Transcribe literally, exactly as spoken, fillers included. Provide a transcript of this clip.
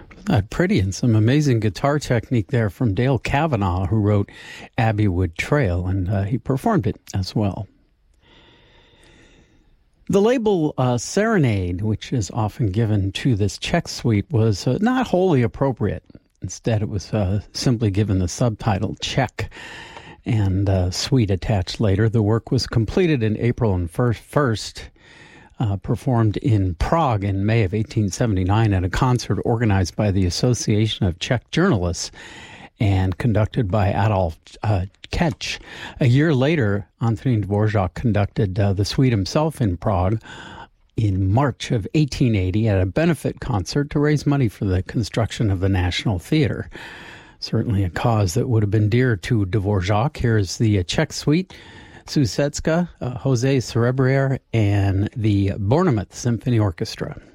Not pretty, and some amazing guitar technique there from Dale Kavanaugh, who wrote Abbey Wood Trail, and uh, he performed it as well. The label uh, Serenade, which is often given to this Czech suite, was uh, not wholly appropriate. Instead, it was uh, simply given the subtitle Czech and uh, suite attached later. The work was completed in April and first, first uh, performed in Prague in May of eighteen seventy-nine at a concert organized by the Association of Czech Journalists and conducted by Adolf uh, Ketch. A year later, Antonín Dvořák conducted uh, the suite himself in Prague in March of eighteen eighty at a benefit concert to raise money for the construction of the National Theater. Certainly a cause that would have been dear to Dvořák. Here's the uh, Czech suite, Sousedska, uh, Jose Cerebrier, and the Bournemouth Symphony Orchestra.